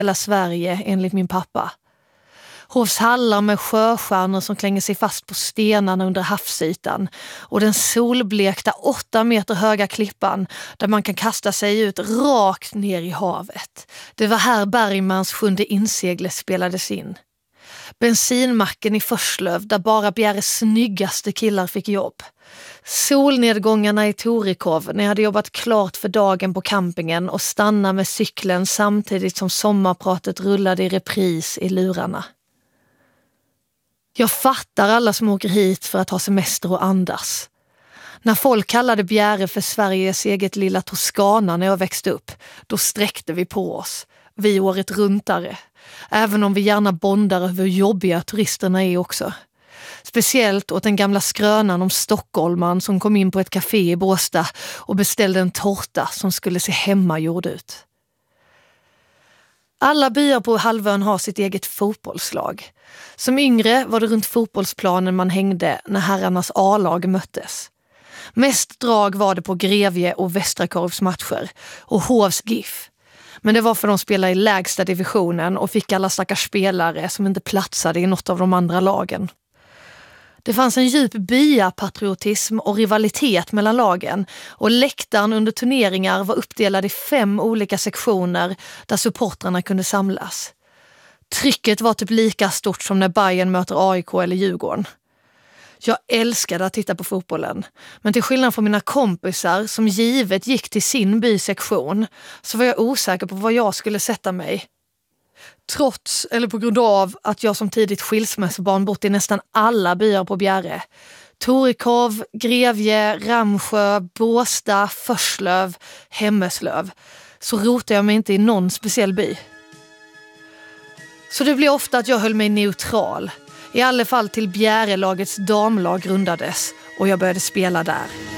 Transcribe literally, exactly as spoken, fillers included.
hela Sverige enligt min pappa. Hovs hallar med sjöstjärnor som klänger sig fast på stenarna under havsytan och den solblekta åtta meter höga klippan där man kan kasta sig ut rakt ner i havet. Det var här Bergmans sjunde insegle spelades in. Bensinmacken i Förslöv där bara Bjäres snyggaste killar fick jobb. Solnedgångarna i Torekov när jag hade jobbat klart för dagen på campingen och stanna med cykeln samtidigt som sommarpratet rullade i repris i lurarna. Jag fattar alla som åker hit för att ha semester och andas. När folk kallade Bjäre för Sveriges eget lilla Toscana när jag växte upp, då sträckte vi på oss. Vi året runtare. Även om vi gärna bondar över hur jobbiga turisterna är också. Speciellt åt den gamla skrönan om stockholman som kom in på ett café i Båstad och beställde en tårta som skulle se hemmagjord ut. Alla byar på halvön har sitt eget fotbollslag. Som yngre var det runt fotbollsplanen man hängde när herrarnas A-lag möttes. Mest drag var det på Grevie och Västrakorvs matcher och Hovs GIF. Men det var för de spelade i lägsta divisionen och fick alla stackars spelare som inte platsade i något av de andra lagen. Det fanns en djup byapatriotism och rivalitet mellan lagen och läktaren under turneringar var uppdelad i fem olika sektioner där supportrarna kunde samlas. Trycket var typ lika stort som när Bayern möter A I K eller Djurgården. Jag älskade att titta på fotbollen, men till skillnad från mina kompisar som givet gick till sin bysektion så var jag osäker på vad jag skulle sätta mig. Trots eller på grund av att jag som tidigt skilsmässobarn bott i nästan alla byar på Bjäre. Torekov, Grevie, Ramsjö, Båstad, Förslöv, Hemmeslöv. Så rotade jag mig inte i någon speciell by. Så det blev ofta att jag höll mig neutral. I alla fall till Bjärelagets damlag grundades och jag började spela där.